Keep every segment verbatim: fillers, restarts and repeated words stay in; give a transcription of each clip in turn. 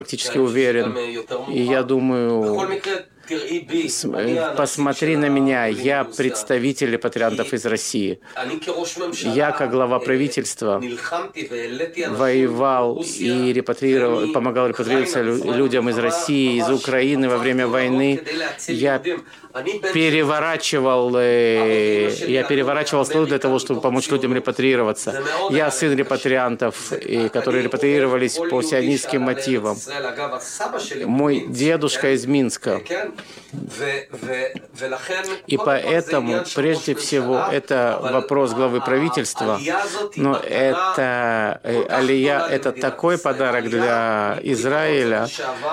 практически уверен. И я думаю, посмотри на меня, я представитель репатриантов из России. Я, как глава правительства, воевал и репатрировал, помогал репатрироваться людям из России, из Украины во время войны. Я переворачивал, я переворачивал страну для того, чтобы помочь людям репатрироваться. Я сын репатриантов, которые репатрировались по сионистским мотивам. Мой дедушка из Минска. И поэтому, прежде всего, это вопрос главы правительства, но это алия, это такой подарок для Израиля,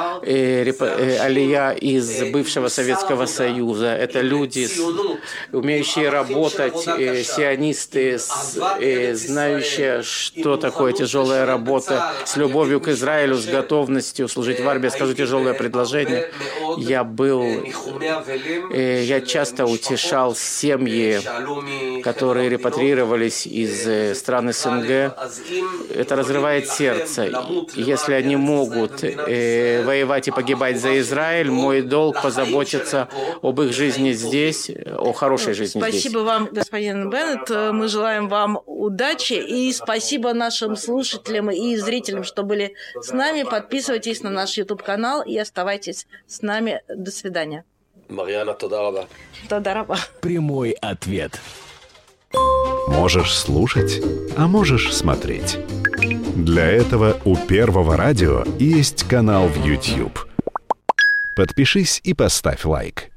алия из бывшего Советского Союза. Это люди, умеющие работать, сионисты, знающие, что такое тяжелая работа, с любовью к Израилю, с готовностью служить в армии. Я скажу тяжелое предложение. Я был, я часто утешал семьи, которые репатрировались из стран СНГ. Это разрывает сердце. Если они могут воевать и погибать за Израиль, мой долг позаботиться об их жизни здесь, о хорошей жизни спасибо здесь. Спасибо вам, господин Беннет. Мы желаем вам удачи. И спасибо нашим слушателям и зрителям, что были с нами. Подписывайтесь на наш YouTube-канал и оставайтесь с нами. До свидания. Марьяна, тодараба. Тодараба. Прямой ответ. Можешь слушать, а можешь смотреть. Для этого у Первого радио есть канал в YouTube. Подпишись и поставь лайк.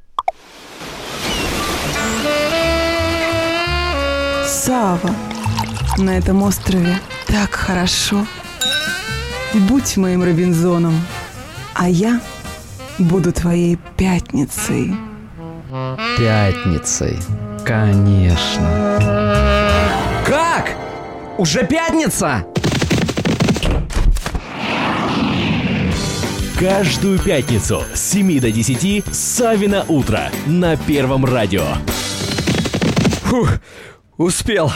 Сава, на этом острове так хорошо. Будь моим Робинзоном, а я буду твоей пятницей. Пятницей, конечно. Как? Уже пятница? Каждую пятницу с семи до десяти «Савино утро» на Первом радио. Фух, успел.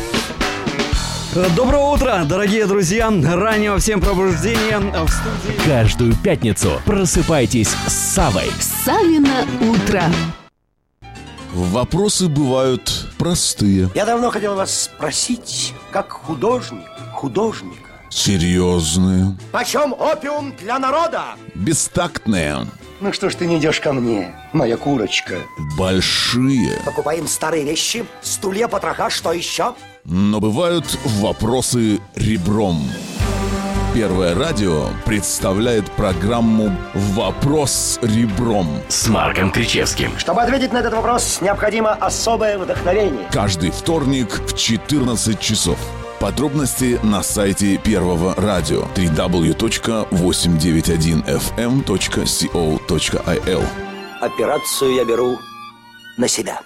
Доброе утро, дорогие друзья. Раннего всем пробуждения в студии. Каждую пятницу просыпайтесь с Савой. Савино утро. Вопросы бывают простые. Я давно хотел вас спросить, как художник, художника. Серьезные. Почем опиум для народа? Бестактные. Ну что ж ты не идешь ко мне, моя курочка? Большие. Покупаем старые вещи, стулья, потроха, что еще? Но бывают вопросы ребром. Первое радио представляет программу «Вопрос ребром» с Марком Кричевским. Чтобы ответить на этот вопрос, необходимо особое вдохновение. Каждый вторник в четырнадцать часов. Подробности на сайте Первого радио дабл ю дабл ю дабл ю точка восемьсот девяносто один эф эм точка ко точка ай эл. Операцию я беру на себя.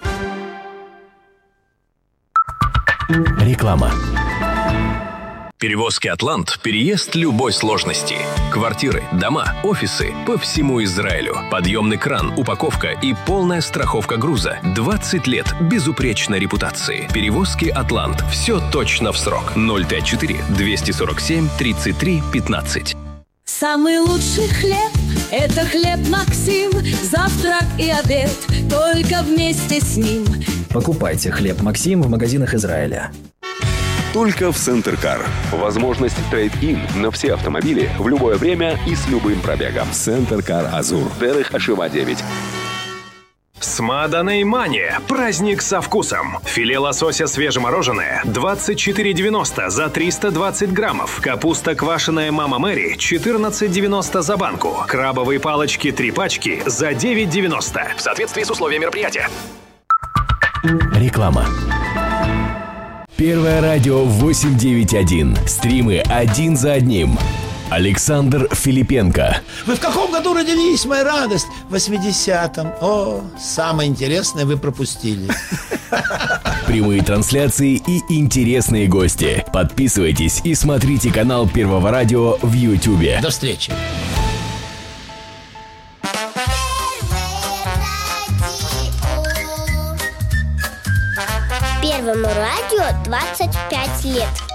Реклама. Перевозки «Атлант» – переезд любой сложности. Квартиры, дома, офисы по всему Израилю. Подъемный кран, упаковка и полная страховка груза. двадцать лет безупречной репутации. Перевозки «Атлант». Все точно в срок. ноль пятьдесят четыре двести сорок семь тридцать три пятнадцать. Самый лучший хлеб – это хлеб Максим. Завтрак и обед только вместе с ним. Покупайте хлеб Максим в магазинах Израиля. Только в Центркар. Возможность трейд-ин на все автомобили в любое время и с любым пробегом. Центркар Азур. Дерех Ашива девять. Смаданей Мания. Праздник со вкусом. Филе лосося свежемороженое двадцать четыре девяносто за триста двадцать граммов. Капуста квашеная Мама Мэри четырнадцать девяносто за банку. Крабовые палочки три пачки за девять девяносто. В соответствии с условиями мероприятия. Реклама. Первое радио восемь девять один. Стримы один за одним. Александр Филипенко. Вы в каком году родились, моя радость? В восьмидесятом. О, самое интересное вы пропустили. Прямые трансляции и интересные гости. Подписывайтесь и смотрите канал Первого радио в Ютубе. До встречи. Первому радио двадцать пять лет.